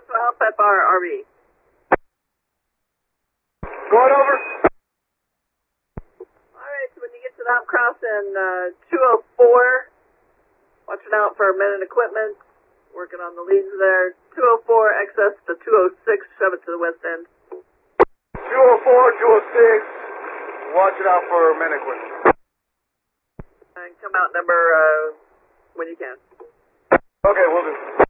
for help FRRE. Going over. Alright, so when you get to that crossing, 204, watching out for men and equipment, working on the leads there. 204, access to 206, shove it to the west end. 204, 206, watching out for men equipment. And come out number, when you can. Okay, we'll do.